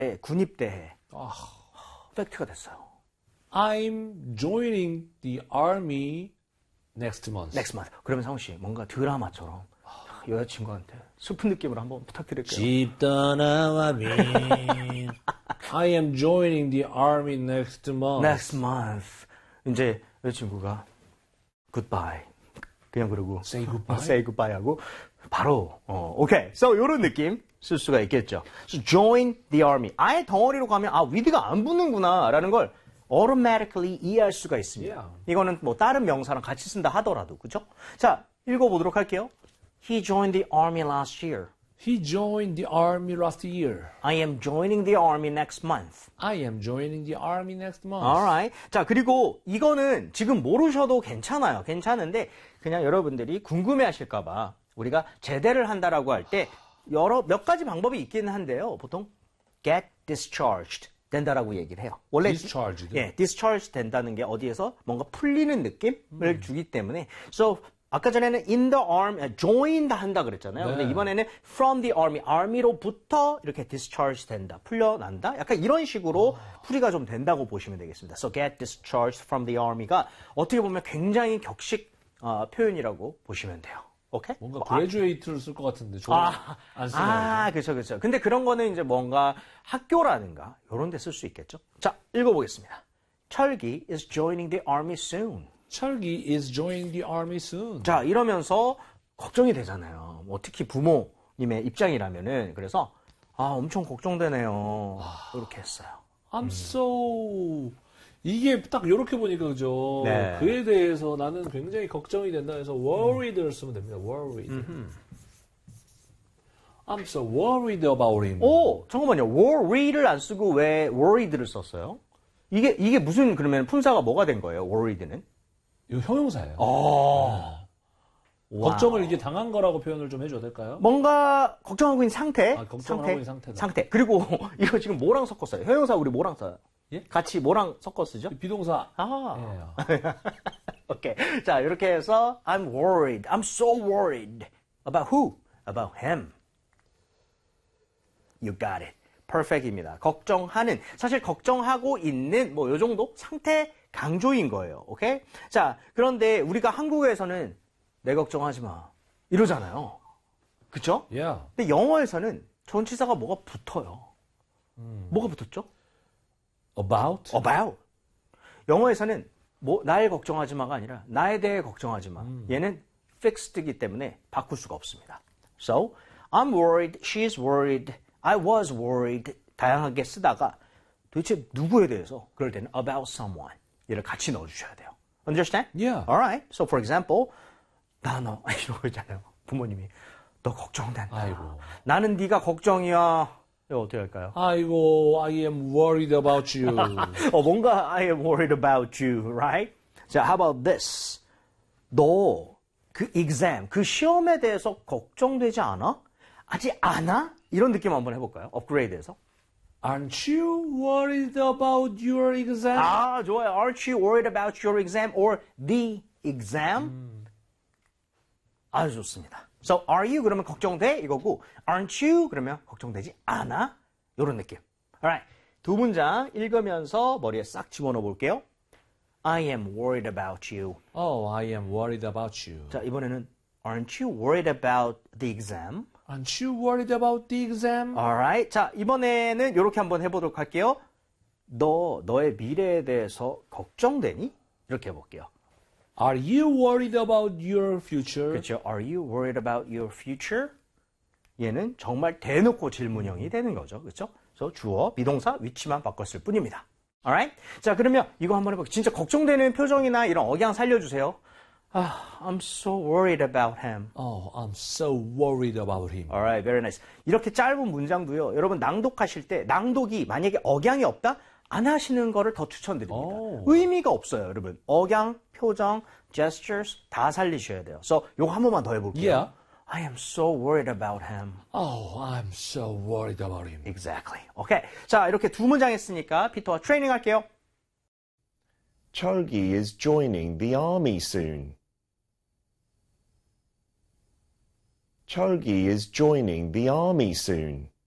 군입대해. 팩트가 됐어요. I'm joining the army next month. Next month. 그러면 상훈 씨 뭔가 드라마처럼 여자친구한테 슬픈 느낌으로 한번 부탁드릴게요. 집 떠나와 민. I am joining the army next month. Next month. 이제 여자친구가 goodbye. 그냥 그러고 Say goodbye? say goodbye 하고 바로 오케이. So 이런 느낌 쓸 수가 있겠죠. So join the army. 아예 덩어리로 가면 with가 안 붙는구나라는 걸 automatically 이해할 수가 있습니다. Yeah. 이거는 뭐 다른 명사랑 같이 쓴다 하더라도 그죠? 자 읽어보도록 할게요. He joined the army last year. He joined the army last year. I am joining the army next month. I am joining the army next month. Alright. 자, 그리고 이거는 지금 모르셔도 괜찮아요. 괜찮은데 그냥 여러분들이 궁금해 하실까봐 우리가 제대를 한다라고 할 때 몇 가지 방법이 있기는 한데요. 보통 get discharged 된다라고 얘기를 해요. 원래 discharged. 예, discharged 된다는 게 어디에서 뭔가 풀리는 느낌을 주기 때문에 so 아까 전에는 in the army, joined 한다 그랬잖아요. 네. 근데 이번에는 from the army, army로부터 이렇게 discharged 된다, 풀려난다. 약간 이런 식으로 풀이가 좀 된다고 보시면 되겠습니다. So get discharged from the army가 어떻게 보면 굉장히 격식 표현이라고 보시면 돼요. 오케이? 뭔가 graduate를 쓸 것 같은데 저는 안 쓰나요? 그렇죠, 그렇죠. 근데 그런 거는 이제 뭔가 학교라든가 이런 데 쓸 수 있겠죠. 자, 읽어보겠습니다. 철기 is joining the army soon. 철기 is joining the army soon. 자, 이러면서 걱정이 되잖아요. 뭐 특히 부모님의 입장이라면은 그래서 엄청 걱정되네요. 이렇게 했어요. I'm so 이게 딱 이렇게 보니까 그죠. 네. 그에 대해서 나는 굉장히 걱정이 된다 해서 worried를 쓰면 됩니다. worried. I'm so worried about him. 오, 잠깐만요. worried를 안 쓰고 왜 worried를 썼어요? 이게 무슨 그러면 품사가 뭐가 된 거예요? worried는? 이거 형용사예요. 와우. 걱정을 이제 당한 거라고 표현을 좀 해줘야 될까요? 뭔가 걱정하고 있는 상태. 걱정을 하고 있는 상태다. 상태. 그리고 이거 지금 뭐랑 섞었어요? 형용사 우리 뭐랑 써요? 예? 같이 뭐랑 섞어 쓰죠? 비동사. 예. 오케이. 자, 이렇게 해서 I'm worried. I'm so worried. About who? About him. You got it. perfect입니다. 걱정하는. 사실 걱정하고 있는 뭐 요 정도 상태 강조인 거예요. 오케이? 자, 그런데 우리가 한국에서는 내 걱정하지 마. 이러잖아요. 그쵸? Yeah. 근데 영어에서는 전치사가 뭐가 붙어요. 뭐가 붙었죠? About? About. 영어에서는 날 걱정하지 마가 아니라 나에 대해 걱정하지 마. 얘는 fixed이기 때문에 바꿀 수가 없습니다. So, I'm worried, she's worried, I was worried. 다양하게 쓰다가 도대체 누구에 대해서 그럴 때는 about someone. 얘를 같이 넣어주셔야 돼요. Understand? Yeah. Alright. So, for example, 너 이런 거 있잖아요. 부모님이 너 걱정된다. 아이고. 나는 네가 걱정이야. 이거 어떻게 할까요? 아이고, I am worried about you. 뭔가 I am worried about you, right? 자, how about this? 너 그 exam, 그 시험에 대해서 걱정되지 않아? 아직 않아? 이런 느낌 한번 해볼까요? 업그레이드해서. Aren't you worried about your exam? 좋아요. Aren't you worried about your exam or the exam? 아주 좋습니다. So, are you? 그러면 걱정돼? 이거고, aren't you? 그러면 걱정되지 않아? 이런 느낌. Alright. 두 문장 읽으면서 머리에 싹 집어넣어 볼게요. I am worried about you. Oh, I am worried about you. 자, 이번에는 aren't you worried about the exam? Aren't you worried about the exam? Alright. 자, 이번에는 이렇게 한번 해보도록 할게요. 너의 미래에 대해서 걱정되니? 이렇게 해볼게요. Are you worried about your future? 그렇죠. Are you worried about your future? 얘는 정말 대놓고 질문형이 되는 거죠. 그렇죠? 그래서 주어, 비동사, 위치만 바꿨을 뿐입니다. Alright? 자, 그러면 이거 한번 해볼게요. 진짜 걱정되는 표정이나 이런 억양 살려주세요. I'm so worried about him. Oh, I'm so worried about him. Alright, very nice. 이렇게 짧은 문장도요. 여러분 낭독하실 때 낭독이 만약에 억양이 없다? 안 하시는 거를 더 추천드립니다. 의미가 없어요, 여러분. 억양, 표정, gestures 다 살리셔야 돼요. So, 요거 한 번만 더 해볼게요. Yeah. I am so worried about him. Oh, I'm so worried about him. Exactly. 오케이. 자, 이렇게 두 문장 했으니까 피터와 트레이닝 할게요. Cholgi is joining the army soon. Cholgi is joining the army soon.